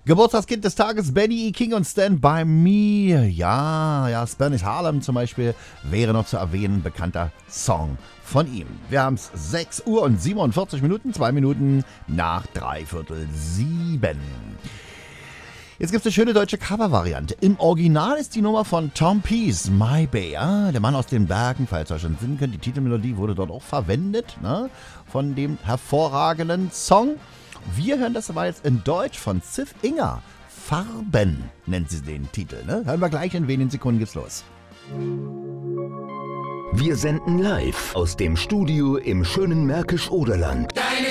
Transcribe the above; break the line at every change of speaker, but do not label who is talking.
Geburtstagskind des Tages, Benny E. King und Stand By Me. Ja, Spanish Harlem zum Beispiel wäre noch zu erwähnen, bekannter Song von ihm. Wir haben es 6 Uhr und 47 Minuten, 2 Minuten nach 6:45. Jetzt gibt es eine schöne deutsche Cover-Variante. Im Original ist die Nummer von Tom Peace, My Bay. Der Mann aus den Bergen, falls ihr euch schon singen könnt. Die Titelmelodie wurde dort auch verwendet, ne, von dem hervorragenden Song. Wir hören das aber jetzt in Deutsch von Ziff Inger. Farben nennt sie den Titel. Ne? Hören wir gleich, in wenigen Sekunden geht's los.
Wir senden live aus dem Studio im schönen Märkisch-Oderland.
Deine